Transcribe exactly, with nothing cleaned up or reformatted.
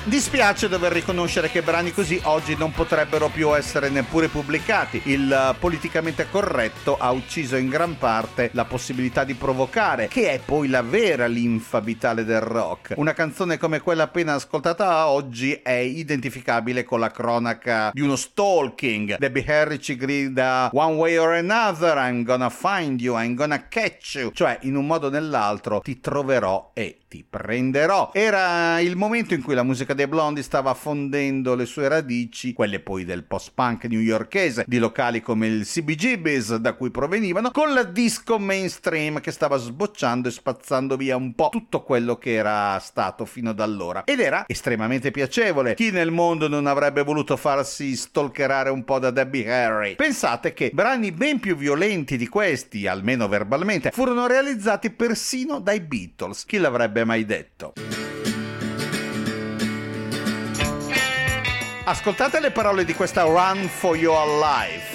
Dispiace dover riconoscere che brani così oggi non potrebbero più essere neppure pubblicati. Il politicamente corretto ha ucciso in gran parte la possibilità di provocare, che è poi la vera linfa vitale del rock. Una canzone come quella appena ascoltata oggi è identificabile con la cronaca di uno stalking. Debbie Harry ci grida "One way or another, I'm gonna find you, I'm gonna catch you", cioè in un modo o nell'altro ti troverò e ti prenderò. Era il momento in cui la musica dei Blondie stava fondendo le sue radici, quelle poi del post-punk newyorkese, di locali come il C B G B's da cui provenivano, con la disco mainstream che stava sbocciando e spazzando via un po' tutto quello che era stato fino ad allora. Ed era estremamente piacevole. Chi nel mondo non avrebbe voluto farsi stalkerare un po' da Debbie Harry? Pensate che brani ben più violenti di questi, almeno verbalmente, furono realizzati persino dai Beatles. Chi l'avrebbe mai detto? Ascoltate le parole di questa Run for Your Life.